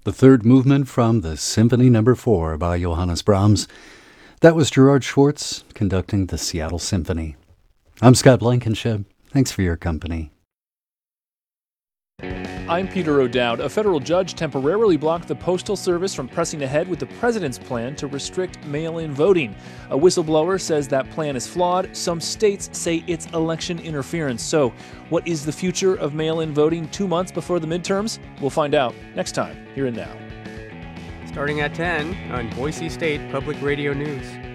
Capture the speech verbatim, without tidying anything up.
the third movement from the Symphony Number Four by Johannes Brahms. That was Gerard Schwartz conducting the Seattle Symphony. I'm Scott Blankenship. Thanks for your company. I'm Peter O'Dowd. A federal judge temporarily blocked the Postal Service from pressing ahead with the president's plan to restrict mail-in voting. A whistleblower says that plan is flawed. Some states say it's election interference. So, what is the future of mail-in voting two months before the midterms? We'll find out next time, here and now. Starting at ten on Boise State Public Radio News.